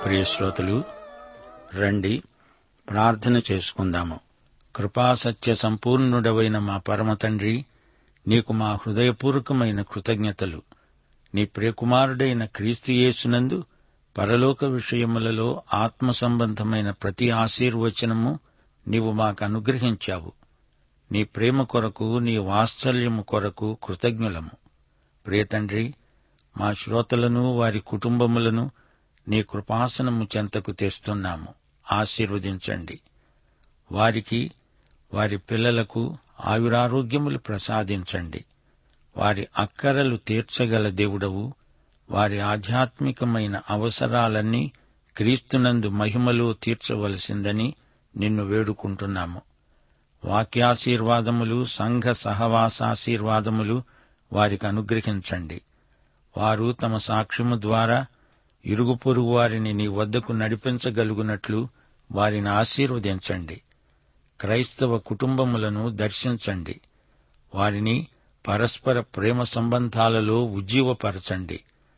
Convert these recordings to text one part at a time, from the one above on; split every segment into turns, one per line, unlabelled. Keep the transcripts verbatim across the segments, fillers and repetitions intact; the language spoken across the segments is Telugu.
ప్రియ శ్రోతలు, రండి ప్రార్థన చేసుకుందాము. కృపాసత్య సంపూర్ణుడవైన మా పరమ తండ్రి, నీకు మా హృదయపూర్వకమైన కృతజ్ఞతలు. నీ ప్రియకుమారుడైన క్రీస్తు యేసునందు పరలోక విషయములలో ఆత్మ సంబంధమైన ప్రతి ఆశీర్వచనము నీవు మాకు అనుగ్రహించావు. నీ ప్రేమ కొరకు, నీ వాత్సల్యము కొరకు కృతజ్ఞులము. ప్రియతండ్రి, మా శ్రోతలను వారి కుటుంబములను నీ కృపాసనము చెంతకు తెస్తున్నాము. ఆశీర్వదించండి. వారికి, వారి పిల్లలకు ఆయురారోగ్యములు ప్రసాదించండి. వారి అక్కరలు తీర్చగల దేవుడవు. వారి ఆధ్యాత్మికమైన అవసరాలన్నీ క్రీస్తునందు మహిమలో తీర్చవలసిందని నిన్ను వేడుకుంటున్నాము. వాక్యాశీర్వాదములు, సంఘ సహవాసాశీర్వాదములు వారికి అనుగ్రహించండి. వారు తమ సాక్ష్యము ద్వారా ఇరుగు పొరుగు వారిని నీ వద్దకు నడిపించగలుగునట్లు వారిని ఆశీర్వదించండి. క్రైస్తవ కుటుంబములను దర్శించండి. వారిని పరస్పర ప్రేమ సంబంధాలలో ఉజ్జీవపరచండి.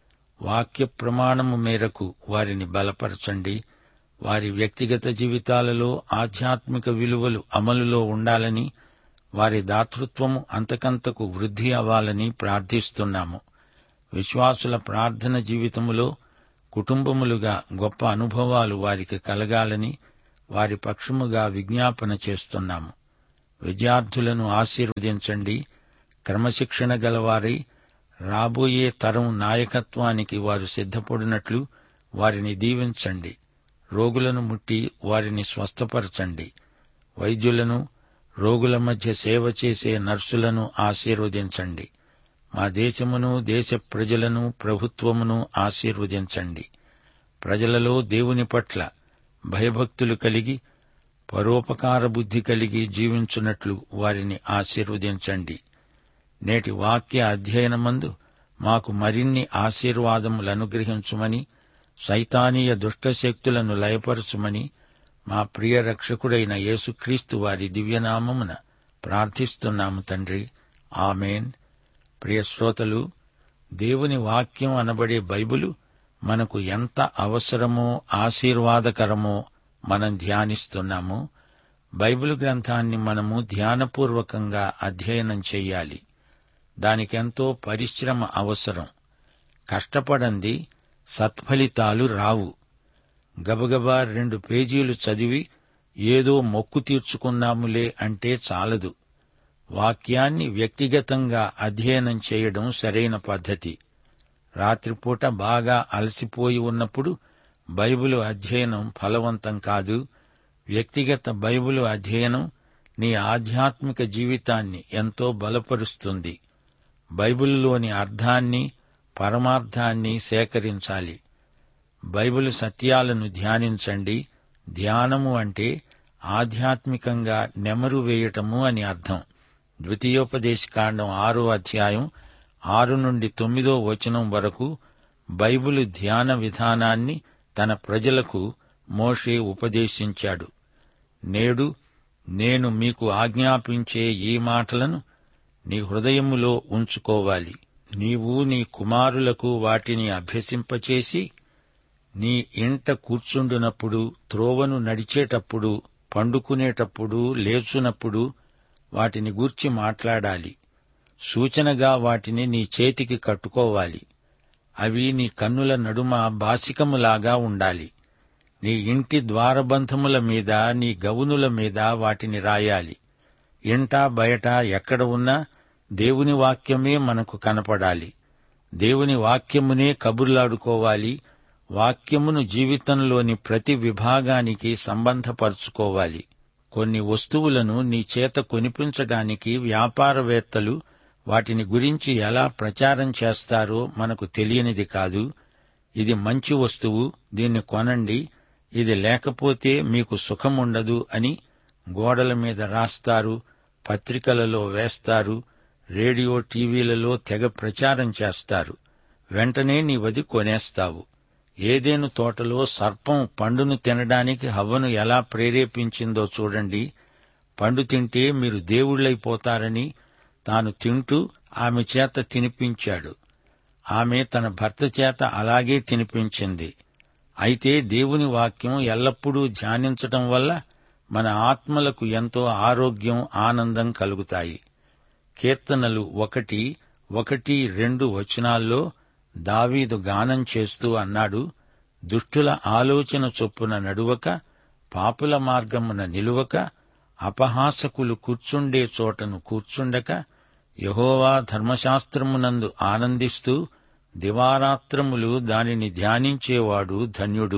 వాక్య ప్రమాణము మేరకు వారిని బలపరచండి. వారి వ్యక్తిగత జీవితాలలో ఆధ్యాత్మిక విలువలు అమలులో ఉండాలని, వారి దాతృత్వము అంతకంతకు వృద్ధి అవ్వాలని ప్రార్థిస్తున్నాము. విశ్వాసుల ప్రార్థన జీవితములో కుటుంబములుగా గొప్ప అనుభవాలు వారికి కలగాలని వారి పక్షముగా విజ్ఞాపన చేస్తున్నాము. విద్యార్థులను ఆశీర్వదించండి. క్రమశిక్షణ గలవారై రాబోయే తరం నాయకత్వానికి వారు సిద్ధపడినట్లు వారిని దీవించండి. రోగులను ముట్టి వారిని స్వస్థపరచండి. వైద్యులను, రోగుల మధ్య సేవ చేసే నర్సులను ఆశీర్వదించండి. మా దేశమును, దేశ ప్రజలను, ప్రభుత్వమును ఆశీర్వదించండి. ప్రజలలో దేవుని పట్ల భయభక్తులు కలిగి, పరోపకార బుద్ధి కలిగి జీవించున్నట్లు వారిని ఆశీర్వదించండి. నేటి వాక్య అధ్యయనమందు మాకు మరిన్ని ఆశీర్వాదములు అనుగ్రహించుమని, సైతానీయ దుష్టశక్తులను లయపరచుమని మా ప్రియ రక్షకుడైన యేసుక్రీస్తు వారి దివ్యనామమున ప్రార్థిస్తున్నాము తండ్రి. ఆమేన్. ప్రియ శ్రోతలు, దేవుని వాక్యం అనబడే బైబిలు మనకు ఎంత అవసరమో, ఆశీర్వాదకరమో మనం ధ్యానిస్తున్నాము. బైబిల్ గ్రంథాన్ని మనము ధ్యానపూర్వకంగా అధ్యయనం చెయ్యాలి. దానికెంతో పరిశ్రమ అవసరం. కష్టపడంది సత్ఫలితాలు రావు. గబగబా రెండు పేజీలు చదివి ఏదో మొక్కు తీర్చుకున్నాములే అంటే చాలదు. వాక్యాన్ని వ్యక్తిగతంగా అధ్యయనం చేయడం సరైన పద్ధతి. రాత్రిపూట బాగా అలసిపోయి ఉన్నప్పుడు బైబిలు అధ్యయనం ఫలవంతం కాదు. వ్యక్తిగత బైబిలు అధ్యయనం నీ ఆధ్యాత్మిక జీవితాన్ని ఎంతో బలపరుస్తుంది. బైబిలులోని అర్థాన్ని, పరమార్థాన్ని సేకరించాలి. బైబిలు సత్యాలను ధ్యానించండి. ధ్యానము అంటే ఆధ్యాత్మికంగా నెమరు వేయటము అని అర్థం. ద్వితీయోపదేశకాండం ఆరో అధ్యాయం ఆరు నుండి తొమ్మిదో వచనం వరకు బైబిలు ధ్యాన విధానాన్ని తన ప్రజలకు మోషే ఉపదేశించాడు. నేడు నేను మీకు ఆజ్ఞాపించే ఈ మాటలను నీ హృదయములో ఉంచుకోవాలి. నీవు నీ కుమారులకు వాటిని అభ్యసింపచేసి నీ ఇంట కూర్చుండునప్పుడు, త్రోవను నడిచేటప్పుడు, పండుకునేటప్పుడు, లేచునప్పుడు వాటిని గూర్చి మాట్లాడాలి. సూచనగా వాటిని నీ చేతికి కట్టుకోవాలి. అవి నీ కన్నుల నడుమ బాసికములాగా ఉండాలి. నీ ఇంటి ద్వారబంధముల మీద, నీ గవునుల మీద వాటిని రాయాలి. ఇంట బయట ఎక్కడ ఉన్నా దేవుని వాక్యమే మనకు కనపడాలి. దేవుని వాక్యమునే కబుర్లాడుకోవాలి. వాక్యమును జీవితంలోని ప్రతి విభాగానికి సంబంధపరుచుకోవాలి. కొన్ని వస్తువులను నీ చేత కొనిపించడానికి వ్యాపారవేత్తలు వాటిని గురించి ఎలా ప్రచారం చేస్తారో మనకు తెలియనిది కాదు. ఇది మంచి వస్తువు, దీన్ని కొనండి, ఇది లేకపోతే మీకు సుఖముండదు అని గోడల మీద రాస్తారు, పత్రికలలో వేస్తారు, రేడియో టీవీలలో తెగ ప్రచారం చేస్తారు. వెంటనే నీవది కొనేస్తావు. ఏదెను తోటలో సర్పం పండును తినడానికి హవ్వను ఎలా ప్రేరేపించిందో చూడండి. పండు తింటే మీరు దేవుళ్లైపోతారని తాను తింటూ ఆమె చేత తినిపించాడు. ఆమె తన భర్త చేత అలాగే తినిపించింది. అయితే దేవుని వాక్యం ఎల్లప్పుడూ ధ్యానించటం వల్ల మన ఆత్మలకు ఎంతో ఆరోగ్యం, ఆనందం కలుగుతాయి. కీర్తనలు ఒకటి ఒకటి రెండు వచనాల్లో దావీదు గానం చేస్తూ అన్నాడు, దుష్టుల ఆలోచన చొప్పున నడువక, పాపుల మార్గమున నిలువక, అపహాసకులు కూర్చుండే చోటను కూర్చుండక, యెహోవా ధర్మశాస్త్రమునందు ఆనందిస్తూ దివారాత్రములు దానిని ధ్యానించేవాడు ధన్యుడు.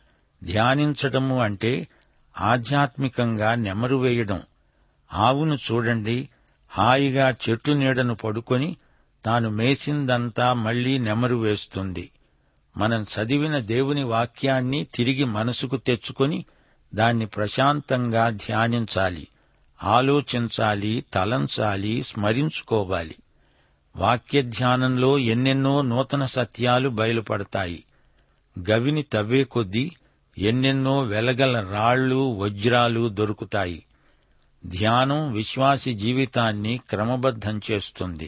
ధ్యానించటము అంటే ఆధ్యాత్మికంగా నెమరు వేయడం. ఆవును చూడండి, హాయిగా చెట్టు నీడను పడుకొని తాను మేసిందంతా మళ్లీ నెమరు వేస్తుంది. మనం చదివిన దేవుని వాక్యాన్ని తిరిగి మనసుకు తెచ్చుకొని దాన్ని ప్రశాంతంగా ధ్యానించాలి, ఆలోచించాలి, తలంచాలి, స్మరించుకోవాలి. వాక్య ధ్యానంలో ఎన్నెన్నో నూతన సత్యాలు బయలుపడతాయి. గవిని తవ్వే కొద్దీ ఎన్నెన్నో వెలగల రాళ్లు, వజ్రాలు దొరుకుతాయి. ధ్యానం విశ్వాసి జీవితాన్ని క్రమబద్ధం చేస్తుంది,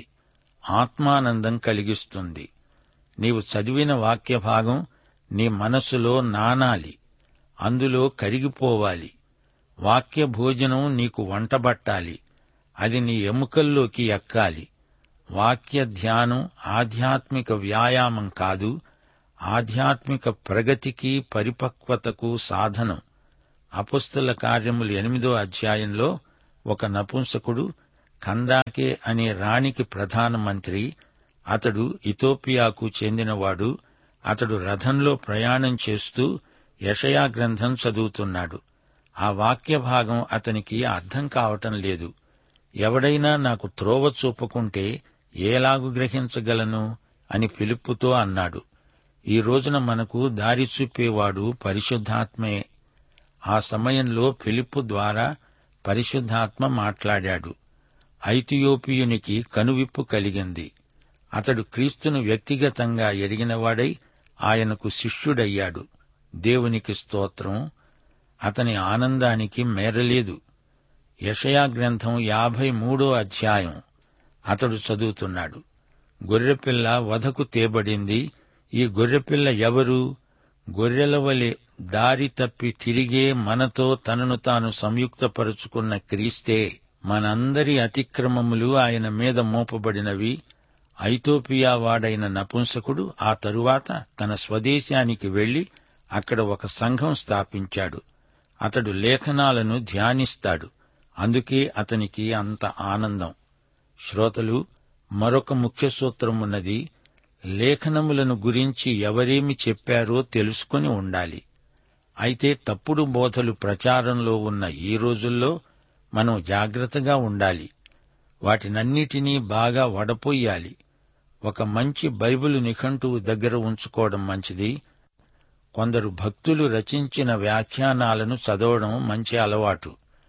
ఆత్మానందం కలిగిస్తుంది. నీవు చదివిన వాక్య భాగం నీ మనసులో నానాలి, అందులో కరిగిపోవాలి. వాక్య భోజనం నీకు వంటబట్టాలి, అది నీ ఎముకల్లోకి ఎక్కాలి. వాక్య ధ్యానం ఆధ్యాత్మిక వ్యాయామం కాదు, ఆధ్యాత్మిక ప్రగతికి, పరిపక్వతకు సాధనం. అపొస్తల కార్యములు ఎనిమిదో అధ్యాయంలో ఒక నపుంసకుడు, కందాకే అనే రాణికి ప్రధానమంత్రి, అతడు ఇథోపియాకు చెందినవాడు. అతడు రథంలో ప్రయాణం చేస్తూ యెషయా గ్రంథం చదువుతున్నాడు. ఆ వాక్య భాగం అతనికి అర్థం కావటం లేదు. ఎవడైనా నాకు త్రోవ చూపుకుంటే ఏలాగు గ్రహించగలను అని ఫిలిప్పుతో అన్నాడు. ఈ రోజున మనకు దారి చూపేవాడు పరిశుద్ధాత్మే. ఆ సమయంలో ఫిలిప్పు ద్వారా పరిశుద్ధాత్మ మాట్లాడాడు. ఐథియోపియునికి కనువిప్పు కలిగింది. అతడు క్రీస్తును వ్యక్తిగతంగా ఎరిగినవాడై ఆయనకు శిష్యుడయ్యాడు. దేవునికి స్తోత్రం. అతని ఆనందానికి మేరలేదు. యెషయా గ్రంథం యాభై మూడో అధ్యాయం అతడు చదువుతున్నాడు. గొర్రెపిల్ల వధకు తేబడింది. ఈ గొర్రెపిల్ల ఎవరు? గొర్రెల వలె దారి తప్పి తిరిగే మనతో తనను తాను సంయుక్తపరుచుకున్న క్రీస్తే. మనందరి అతిక్రమములు ఆయన మీద మోపబడినవి. ఐథోపియా వాడైన నపుంసకుడు ఆ తరువాత తన స్వదేశానికి వెళ్లి అక్కడ ఒక సంఘం స్థాపించాడు. అతడు లేఖనాలను ధ్యానిస్తాడు. అందుకే అతనికి అంత ఆనందం. శ్రోతలు, మరొక ముఖ్య సూత్రమున్నది. లేఖనములను గురించి ఎవరేమి చెప్పారో తెలుసుకుని ఉండాలి. అయితే తప్పుడు బోధలు ప్రచారంలో ఉన్న ఈ రోజుల్లో మనం జాగ్రత్తగా ఉండాలి. వాటినన్నిటినీ బాగా వడపోయాలి. ఒక మంచి బైబిలు నిఘంటువు దగ్గర ఉంచుకోవడం మంచిది. కొందరు భక్తులు రచించిన వ్యాఖ్యానాలను చదవడం మంచి అలవాటు.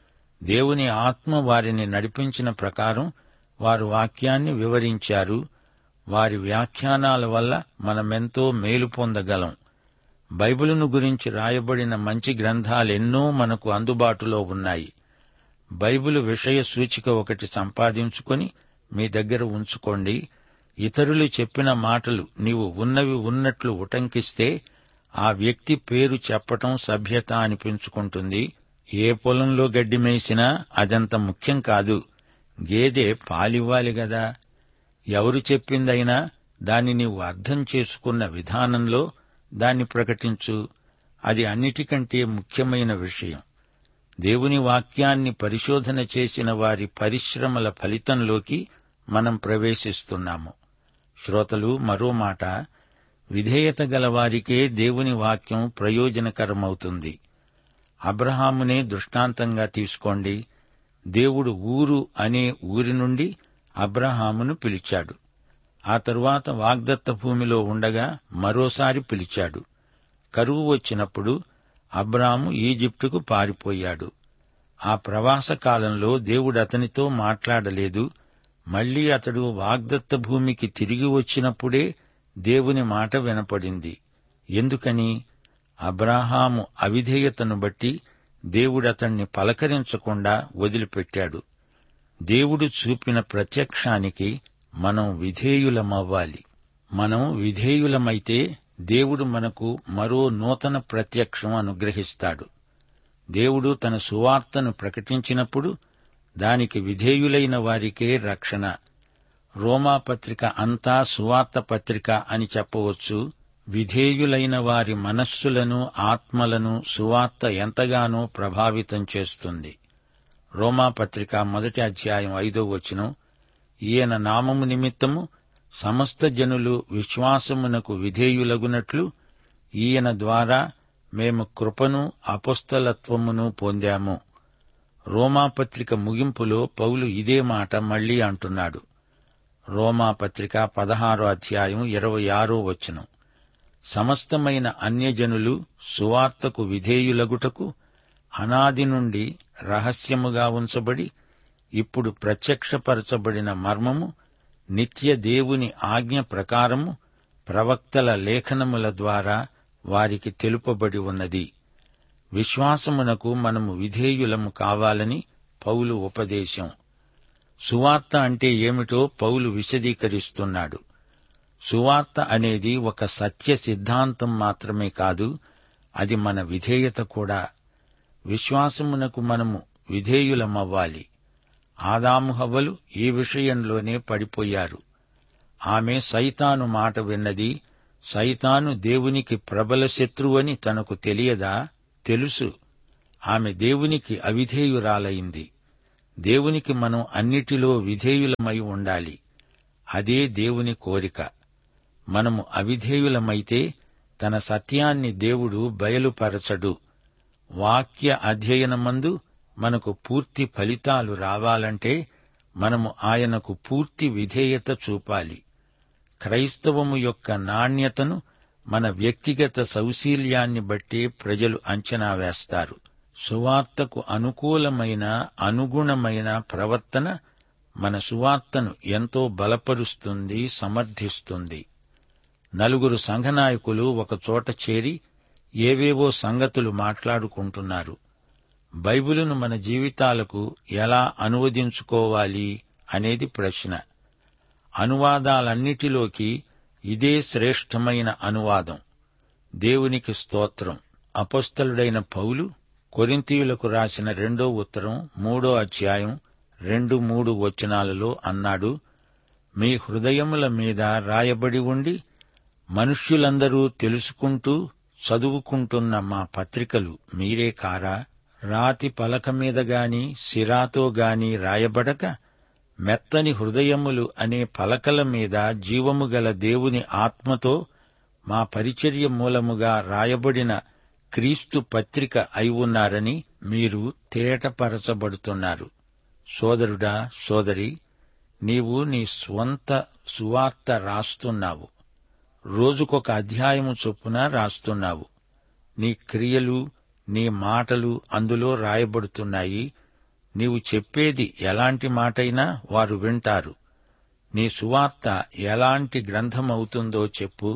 దేవుని ఆత్మ వారిని నడిపించిన ప్రకారం వారు వాక్యాన్ని వివరించారు. వారి వ్యాఖ్యానాల వల్ల మనమెంతో మేలు పొందగలం. బైబిలును గురించి రాయబడిన మంచి గ్రంథాలెన్నో మనకు అందుబాటులో ఉన్నాయి. బైబిలు విషయ సూచిక ఒకటి సంపాదించుకొని మీ దగ్గర ఉంచుకోండి. ఇతరులు చెప్పిన మాటలు నీవు ఉన్నవి ఉన్నట్లు ఉటంకిస్తే ఆ వ్యక్తి పేరు చెప్పటం సభ్యత అనిపించుకుంటుంది. ఏ పొలంలో గడ్డి మేసినా అదంత ముఖ్యం కాదు. గేదె పాలివ్వాలి గదా. ఎవరు చెప్పిందైనా దాన్ని నీవు అర్థం చేసుకున్న విధానంలో దాన్ని ప్రకటించు. అది అన్నిటికంటే ముఖ్యమైన విషయం. దేవుని వాక్యాన్ని పరిశోధన చేసిన వారి పరిశ్రమల ఫలితంలోకి మనం ప్రవేశిస్తున్నాము. శ్రోతలు, మరో మాట, విధేయత గలవారికే దేవుని వాక్యం ప్రయోజనకరమవుతుంది. అబ్రహామునే దృష్టాంతంగా తీసుకోండి. దేవుడు ఊరు అనే ఊరి నుండి అబ్రహామును పిలిచాడు. ఆ తరువాత వాగ్దత్త భూమిలో ఉండగా మరోసారి పిలిచాడు. కరువు వచ్చినప్పుడు అబ్రాము ఈజిప్టుకు పారిపోయాడు. ఆ ప్రవాస కాలంలో దేవుడు అతనితో మాట్లాడలేదు. మళ్లీ అతడు వాగ్దత్త భూమికి తిరిగి వచ్చినప్పుడే దేవుని మాట వినపడింది. ఎందుకని? అబ్రాహాము అవిధేయతను బట్టి దేవుడతణ్ణి పలకరించకుండా వదిలిపెట్టాడు. దేవుడు చూపిన ప్రత్యక్షానికి మనం విధేయులమవ్వాలి. మనం విధేయులమైతే దేవుడు మనకు మరో నూతన ప్రత్యక్షం అనుగ్రహిస్తాడు. దేవుడు తన సువార్తను ప్రకటించినప్పుడు దానికి విధేయులైన వారికే రక్షణ. రోమాపత్రిక అంతా సువార్త పత్రిక అని చెప్పవచ్చు. విధేయులైన వారి మనస్సులను, ఆత్మలను సువార్త ఎంతగానో ప్రభావితం చేస్తుంది. రోమాపత్రిక మొదటి అధ్యాయం ఐదో వచనం, ఈయన నామము నిమిత్తము సమస్త జనులు విశ్వాసమునకు విధేయులగునట్లు ఈయన ద్వారా మేము కృపను అపొస్తలత్వమును పొందాము. రోమాపత్రిక ముగింపులో పౌలు ఇదే మాట మళ్లీ అంటున్నాడు. రోమాపత్రిక పదహారో అధ్యాయం ఇరవై ఆరో వచనం, సమస్తమైన అన్యజనులు సువార్తకు విధేయులగుటకు అనాది నుండి రహస్యముగా ఉంచబడి ఇప్పుడు ప్రత్యక్షపరచబడిన మర్మము నిత్య దేవుని ఆజ్ఞ ప్రకారము ప్రవక్తల లేఖనముల ద్వారా వారికి తెలుపబడి ఉన్నది. విశ్వాసమునకు మనము విధేయులము కావాలని పౌలు ఉపదేశం. సువార్త అంటే ఏమిటో పౌలు విశదీకరిస్తున్నాడు. సువార్త అనేది ఒక సత్య సిద్ధాంతం మాత్రమే కాదు, అది మన విధేయత కూడా. విశ్వాసమునకు మనము విధేయులమవ్వాలి. ఆదాము హవ్వలు ఈ విషయంలోనే పడిపోయారు. ఆమె సైతాను మాట విన్నది. సైతాను దేవునికి ప్రబల శత్రువని తనకు తెలియదా? తెలుసు. ఆమె దేవునికి అవిధేయురాలైంది. దేవునికి మనం అన్నిటిలో విధేయులమై ఉండాలి. అదే దేవుని కోరిక. మనము అవిధేయులమైతే తన సత్యాన్ని దేవుడు బయలుపరచడు. వాక్య అధ్యయనమందు మనకు పూర్తి ఫలితాలు రావాలంటే మనము ఆయనకు పూర్తి విధేయత చూపాలి. క్రైస్తవము యొక్క నాణ్యతను మన వ్యక్తిగత సౌశీల్యాన్ని బట్టి ప్రజలు అంచనా వేస్తారు. సువార్తకు అనుకూలమైన, అనుగుణమైన ప్రవర్తన మన సువార్తను ఎంతో బలపరుస్తుంది, సమర్థిస్తుంది. నలుగురు సంఘనాయకులు ఒకచోట చేరి ఏవేవో సంగతులు మాట్లాడుకుంటున్నారు. బైబిలును మన జీవితాలకు ఎలా అనువదించుకోవాలి అనేది ప్రశ్న. అనువాదాలన్నిటిలోకి ఇదే శ్రేష్టమైన అనువాదం. దేవునికి స్తోత్రం. అపొస్తలుడైన పౌలు కొరింథీయులకు రాసిన రెండో ఉత్తరం మూడో అధ్యాయం రెండు మూడు వచనాలలో అన్నాడు, మీ హృదయముల మీద రాయబడి ఉండి మనుష్యులందరూ తెలుసుకుంటూ చదువుకుంటున్న మా పత్రికలు మీరే కారా? రాతి పలక మీద గాని సిరాతో గాని రాయబడక మెత్తని హృదయములు అనే పలకల మీద జీవము గల దేవుని ఆత్మతో మా పరిచర్య మూలముగా రాయబడిన క్రీస్తు పత్రిక అయి ఉన్నారని మీరు తేటపరచబడుతున్నారు. సోదరుడా, సోదరి, నీవు నీ స్వంత సువార్త రాస్తున్నావు. రోజుకొక అధ్యాయము చొప్పున రాస్తున్నావు. నీ క్రియలు, నీ మాటలు అందులో రాయబడుతున్నాయి. నీవు చెప్పేది ఎలాంటి మాటైనా వారు వింటారు. నీ సువార్త ఎలాంటి గ్రంథమవుతుందో చెప్పు.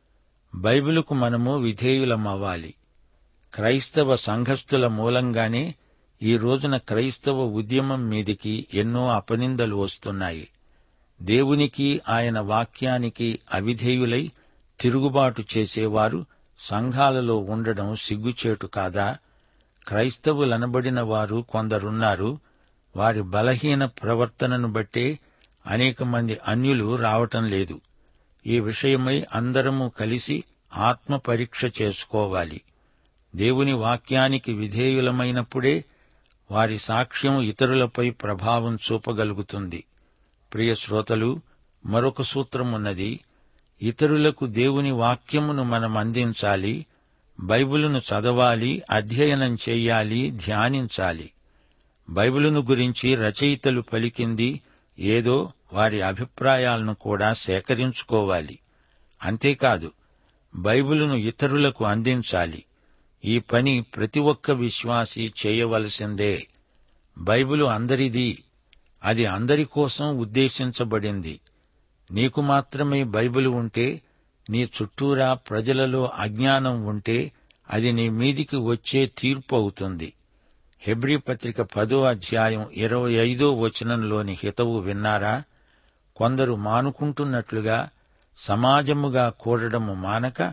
బైబిలుకు మనము విధేయులమవ్వాలి. క్రైస్తవ సంఘస్థుల మూలంగానే ఈ రోజున క్రైస్తవ ఉద్యమం మీదికి ఎన్నో అపనిందలు వస్తున్నాయి. దేవునికి, ఆయన వాక్యానికి అవిధేయులై తిరుగుబాటు చేసేవారు సంఘాలలో ఉండడం సిగ్గుచేటు కాదా? క్రైస్తవులనబడిన వారు కొందరున్నారు. వారి బలహీన ప్రవర్తనను బట్టే అనేక మంది అన్యులు రావటం లేదు. ఈ విషయమై అందరము కలిసి ఆత్మ పరీక్ష చేసుకోవాలి. దేవుని వాక్యానికి విధేయులమైనప్పుడే వారి సాక్ష్యం ఇతరులపై ప్రభావం చూపగలుగుతుంది. ప్రియ శ్రోతలు, మరొక సూత్రమున్నది. ఇతరులకు దేవుని వాక్యమును మనం అందించాలి. బైబిలును చదవాలి, అధ్యయనం చెయ్యాలి, ధ్యానించాలి. బైబిలును గురించి రచయితలు పలికింది ఏదో వారి అభిప్రాయాలను కూడా సేకరించుకోవాలి. అంతేకాదు, బైబిలును ఇతరులకు అందించాలి. ఈ పని ప్రతి ఒక్క విశ్వాసీ చేయవలసిందే. బైబిలు అందరిది. అది అందరి కోసం ఉద్దేశించబడింది. నీకు మాత్రమే బైబిలు ఉంటే, నీ చుట్టూరా ప్రజలలో అజ్ఞానం ఉంటే అది నీ మీదికి వచ్చే తీర్పు అవుతుంది. హెబ్రీ పత్రిక పదో అధ్యాయం ఇరవై ఐదో వచనంలోని హితవు విన్నారా? కొందరు మానుకుంటున్నట్లుగా సమాజముగా కూడడము మానక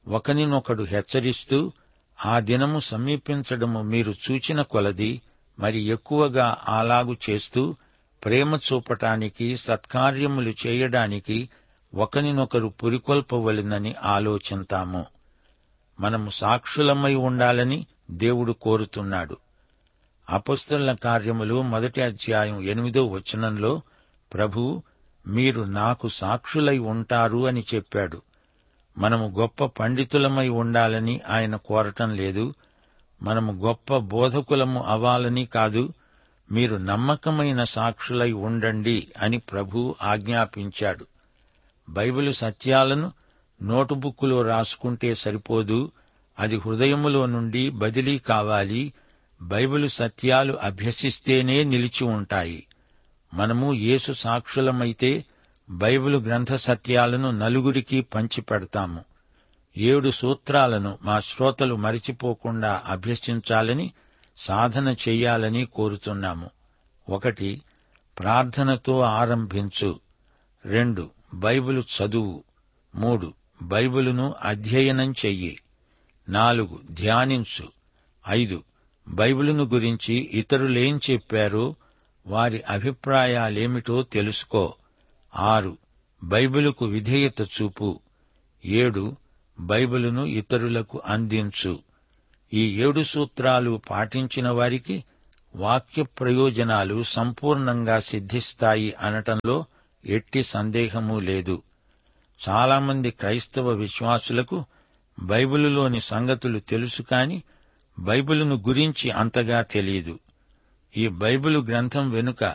ఒకనినొకడు హెచ్చరిస్తూ, ఆ దినము సమీపించడము మీరు చూచిన కొలది మరి ఎక్కువగా అలాగు చేస్తూ, ప్రేమ చూపటానికి, సత్కార్యములు చేయడానికి ఒకనినొకరు పురికొల్పవలెనని ఆలోచింతాము. మనము సాక్షులమై ఉండాలని దేవుడు కోరుతున్నాడు. అపొస్తలుల కార్యములు మొదటి అధ్యాయం ఎనిమిదో వచనంలో ప్రభు మీరు నాకు సాక్షులై ఉంటారు అని చెప్పాడు. మనము గొప్ప పండితులమై ఉండాలని ఆయన కోరటం లేదు. మనము గొప్ప బోధకులము అవ్వాలని కాదు. మీరు నమ్మకమైన సాక్షులై ఉండండి అని ప్రభు ఆజ్ఞాపించాడు. బైబిలు సత్యాలను నోటుబుక్కులో రాసుకుంటే సరిపోదు, అది హృదయములో నుండి బదిలీ కావాలి. బైబిలు సత్యాలు అభ్యసిస్తేనే నిలిచి ఉంటాయి. మనము యేసు సాక్షులమైతే బైబిలు గ్రంథ సత్యాలను నలుగురికి పంచిపెడతాము. ఏడు సూత్రాలను మా శ్రోతలు మరిచిపోకుండా అభ్యసించాలని, సాధన చెయ్యాలని కోరుతున్నాము. ఒకటి, ప్రార్థనతో ఆరంభించు. రెండు, బైబిలు చదువు. మూడు, బైబిలును అధ్యయనం చెయ్యి. నాలుగు, ధ్యానించు. ఐదు, బైబిలును గురించి ఇతరులేం చెప్పారో, వారి అభిప్రాయాలేమిటో తెలుసుకో. ఆరు, బైబిలుకు విధేయత చూపు. ఏడు, బైబిలును ఇతరులకు అందించు. ఈ ఏడు సూత్రాలు పాటించిన వారికి వాక్య ప్రయోజనాలు సంపూర్ణంగా సిద్ధిస్తాయి అనటంలో ఎట్టి సందేహమూ లేదు. చాలామంది క్రైస్తవ విశ్వాసులకు బైబిలులోని సంగతులు తెలుసు కాని బైబిలును గురించి అంతగా తెలియదు. ఈ బైబిలు గ్రంథం వెనుక